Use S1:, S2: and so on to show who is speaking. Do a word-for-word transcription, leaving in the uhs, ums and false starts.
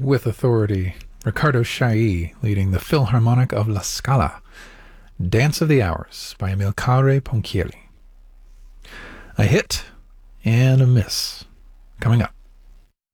S1: with authority. Ricardo Chailly leading the Philharmonic of La Scala. Dance of the Hours by Amilcare Ponchielli. A hit and a miss coming up.